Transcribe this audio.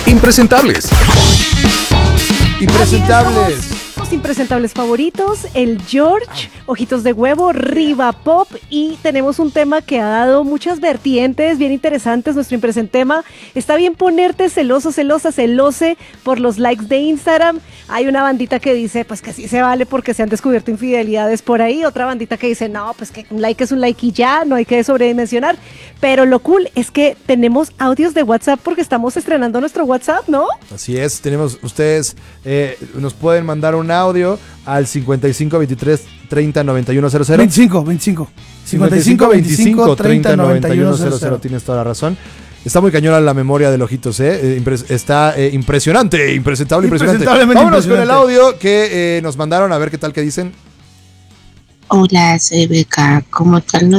impresentables. Impresentables. Los impresentables favoritos, el George, Ojitos de Huevo, Riva Pop, y tenemos un tema que ha dado muchas vertientes bien interesantes. Nuestro impresentema: está bien ponerte celoso, celosa, celose por los likes de Instagram. Hay una bandita que dice pues que sí se vale porque se han descubierto infidelidades por ahí. Otra bandita que dice no, pues que un like es un like y ya, no hay que sobredimensionar. Pero lo cool es que tenemos audios de WhatsApp porque estamos estrenando nuestro WhatsApp, ¿no? Así es, ustedes nos pueden mandar un audio al 55 23 30 91 00. 25. 55 25 30 91 00. Tienes toda la razón. Está muy cañona la memoria del Ojitos, está impresionante, impresentable, impresionante. Vámonos con el audio que nos mandaron a ver qué tal que dicen. Hola, soy Beca. Como tal, no